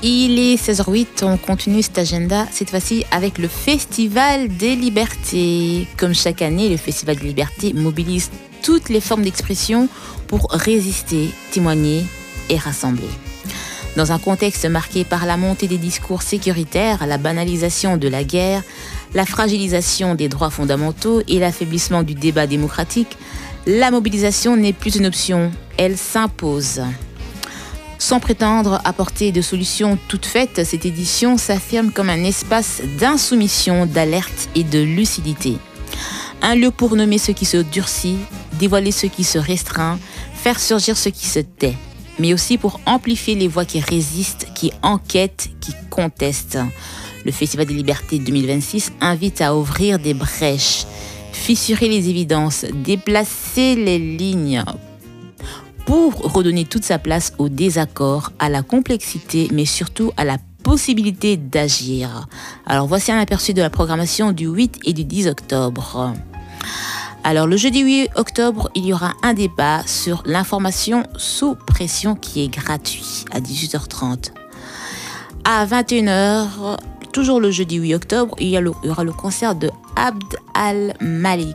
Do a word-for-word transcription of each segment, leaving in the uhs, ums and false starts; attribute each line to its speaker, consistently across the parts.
Speaker 1: Il est seize heures huit, on continue cet agenda, cette fois-ci avec le Festival des Libertés. Comme chaque année, le Festival des Libertés mobilise toutes les formes d'expression pour résister, témoigner et rassembler. Dans un contexte marqué par la montée des discours sécuritaires, la banalisation de la guerre, la fragilisation des droits fondamentaux et l'affaiblissement du débat démocratique, la mobilisation n'est plus une option, elle s'impose. Sans prétendre apporter de solutions toutes faites, cette édition s'affirme comme un espace d'insoumission, d'alerte et de lucidité. Un lieu pour nommer ce qui se durcit, dévoiler ce qui se restreint, faire surgir ce qui se tait, mais aussi pour amplifier les voix qui résistent, qui enquêtent, qui contestent. Le Festival des Libertés deux mille vingt-six invite à ouvrir des brèches, fissurer les évidences, déplacer les lignes, pour redonner toute sa place au désaccord, à la complexité, mais surtout à la possibilité d'agir. Alors voici un aperçu de la programmation du huit et du dix octobre. Alors le jeudi huit octobre, il y aura un débat sur l'information sous pression qui est gratuit à dix-huit heures trente. À vingt et une heures, toujours le jeudi huit octobre, il y, a le, il y aura le concert de Abd al-Malik,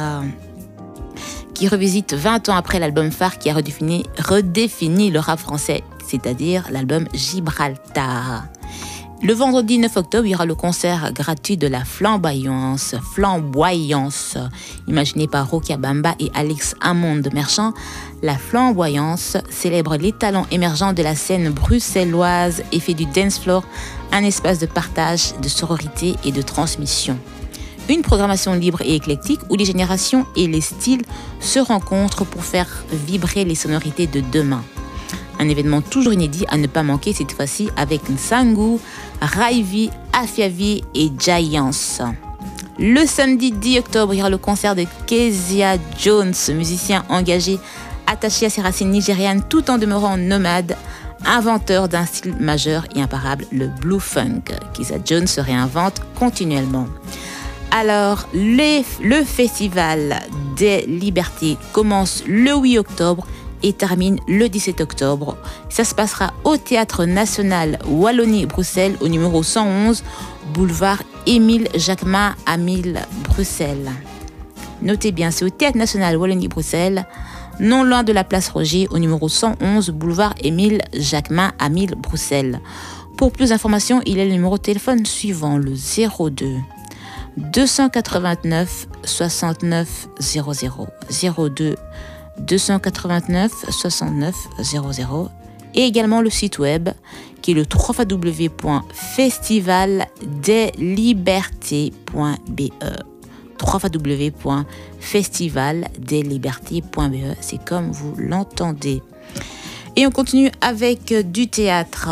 Speaker 1: qui revisite vingt ans après l'album phare qui a redéfini, redéfini le rap français, c'est-à-dire l'album Gibraltar. Le vendredi neuf octobre, il y aura le concert gratuit de la Flamboyance, Flamboyance, imaginé par Rokia Bamba et Alex Hammond Merchant. La Flamboyance célèbre les talents émergents de la scène bruxelloise et fait du dance floor un espace de partage, de sororité et de transmission. Une programmation libre et éclectique où les générations et les styles se rencontrent pour faire vibrer les sonorités de demain. Un événement toujours inédit à ne pas manquer cette fois-ci avec Nsangu, Raivi, Afiavi et Giants. Le samedi dix octobre, il y aura le concert de Kezia Jones, musicien engagé, attaché à ses racines nigérianes tout en demeurant nomade, inventeur d'un style majeur et imparable, le Blue Funk. Kezia Jones se réinvente continuellement. Alors, les, le Festival des Libertés commence le huit octobre et termine le dix-sept octobre. Ça se passera au Théâtre National Wallonie-Bruxelles, au numéro cent onze, boulevard Émile Jacquemin à mille, Bruxelles. Notez bien, c'est au Théâtre National Wallonie-Bruxelles, non loin de la place Roger, au numéro cent onze, boulevard Émile Jacquemin à mille, Bruxelles. Pour plus d'informations, il y a le numéro de téléphone suivant, le zéro deux deux cent quatre-vingt-neuf soixante-neuf zéro zéro, zéro deux deux cent quatre-vingt-neuf soixante-neuf zéro zéro, et également le site web qui est le w w w point festival des libertés point b e, w w w point festival des libertés point b e, c'est comme vous l'entendez. Et on continue avec du théâtre.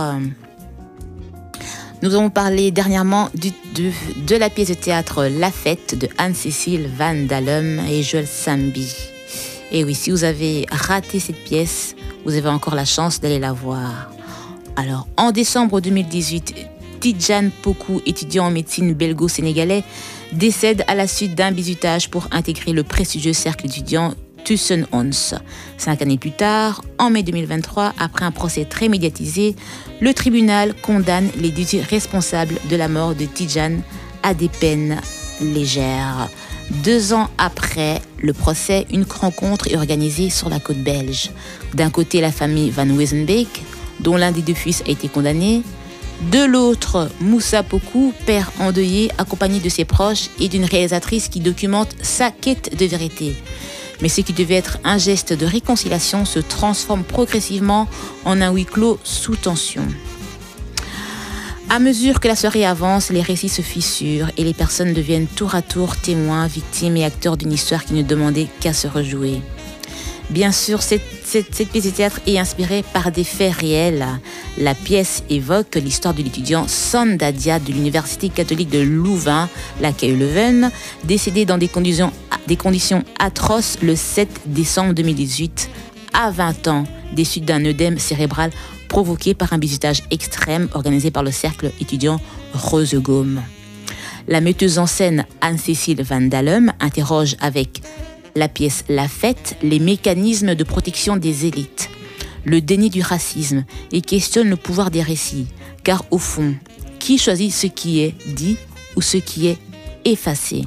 Speaker 1: Nous avons parlé dernièrement du, de, de la pièce de théâtre La Fête de Anne-Cécile Van Dalem et Joël Sambi. Et oui, si vous avez raté cette pièce, vous avez encore la chance d'aller la voir. Alors, en décembre deux mille dix-huit, Tidjane Pokou, étudiant en médecine belgo-sénégalais, décède à la suite d'un bizutage pour intégrer le prestigieux cercle étudiant Tussen Ons. Cinq années plus tard, en mai deux mille vingt-trois, après un procès très médiatisé, le tribunal condamne les dix-huit responsables de la mort de Tidjane à des peines légères. Deux ans après le procès, une rencontre est organisée sur la côte belge. D'un côté, la famille Van Wezenbeek, dont l'un des deux fils a été condamné. De l'autre, Moussa Pokou, père endeuillé, accompagné de ses proches et d'une réalisatrice qui documente sa quête de vérité. Mais ce qui devait être un geste de réconciliation se transforme progressivement en un huis clos sous tension. À mesure que la soirée avance, les récits se fissurent et les personnes deviennent tour à tour témoins, victimes et acteurs d'une histoire qui ne demandait qu'à se rejouer. Bien sûr, cette, cette, cette pièce de théâtre est inspirée par des faits réels. La pièce évoque l'histoire de l'étudiant Sandadia de l'Université catholique de Louvain, la K U Leuven, décédé dans des conditions, des conditions atroces le sept décembre deux mille dix-huit, à vingt ans, des suites d'un œdème cérébral provoqué par un bizutage extrême organisé par le cercle étudiant Rosegaume. La metteuse en scène Anne-Cécile Van Dalem interroge avec la pièce La Fête les mécanismes de protection des élites, le déni du racisme et questionne le pouvoir des récits, Car au fond, qui choisit ce qui est dit ou ce qui est effacé?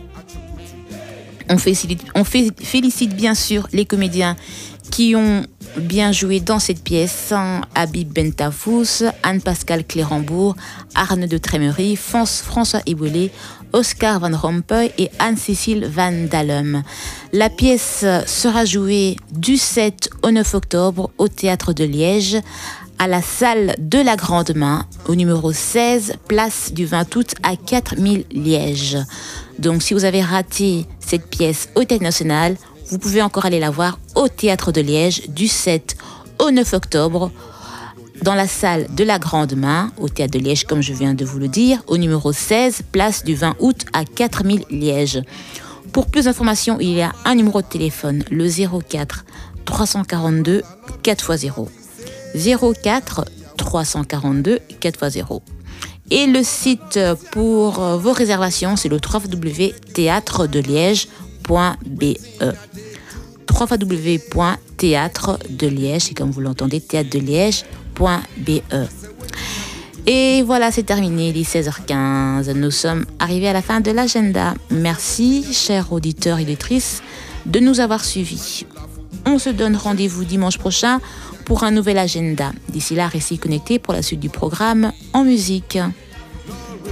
Speaker 1: On félicite, on félicite bien sûr les comédiens qui ont bien joué dans cette pièce. Habib Bentafous, Anne-Pascale Clérambourg, Arne de Trémery, François Eboulé, Oscar Van Rompuy et Anne-Cécile Van Dalem. La pièce sera jouée du sept au neuf octobre au Théâtre de Liège, à la salle de la Grande Main, au numéro seize, place du vingt août à quatre mille Liège. Donc si vous avez raté cette pièce au Théâtre National, vous pouvez encore aller la voir au Théâtre de Liège du sept au neuf octobre dans la salle de la Grande Main, au Théâtre de Liège, comme je viens de vous le dire, au numéro seize, place du vingt août à quatre mille Liège. Pour plus d'informations, il y a un numéro de téléphone, le zéro quatre trois cent quarante-deux quatre fois zéro. zéro quatre trois cent quarante-deux quatre fois zéro. Et le site pour vos réservations, c'est le w w w point théâtre de liège point b e. w w w point théâtre de liège, c'est comme vous l'entendez, théâtre de liège point b e. Et voilà, c'est terminé, il est seize heures quinze. Nous sommes arrivés à la fin de l'agenda. Merci, chers auditeurs et auditrices, de nous avoir suivis. On se donne rendez-vous dimanche prochain pour un nouvel agenda. D'ici là, restez connectés pour la suite du programme en musique.